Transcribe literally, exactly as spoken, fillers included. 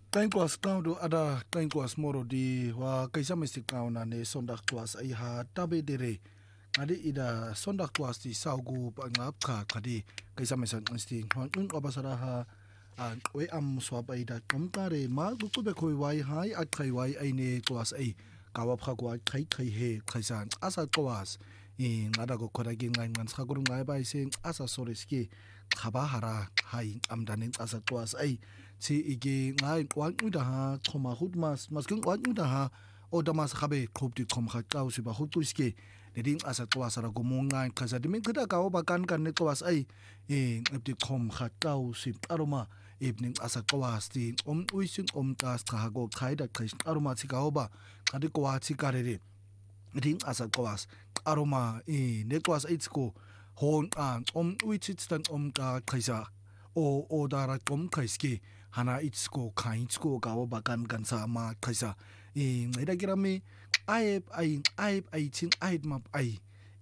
Kain kwas kau do ada kain kwas moro di wa kaisa mesti kau na ne sondak kwas ai ha tabe dere ngadi ida sondak kwas di saugu pangap kha khadi kaisa mesti mesti hon un obasara ha an we am swab ai da kom kare ma gu ku be khoi wai hai at khai wai ai ne kwas ai kawa phak wa khai khai he khaisan asa kwas i ngada go khora gi ngai ngan sa guru ngai bai se asa soreski khaba hara hai amdanin asa kwas ai si igi ngai kwan uda ha khoma hut mas mas kung kwan uda ha o da mas khabe khop di khom kha kaw si ba hut tuiske ne ding asa kwas ra go mo ngai khaza dimin khada kaw ba kan kan ne kwas ai e ngapti khom kha kaw si aroma evening asa kwas ti om uisin om tas kha go khai da khai aroma si kaw ba khadi kwa si kare re ding asa kwas aroma e ne kwas it's ko hon an om uisit stan om ka khaisa o o dara kom khaiski hana itsko khainsko gawo bakan gansa ma khaisa e ngai da girami ai ai ai ai chin ai map ai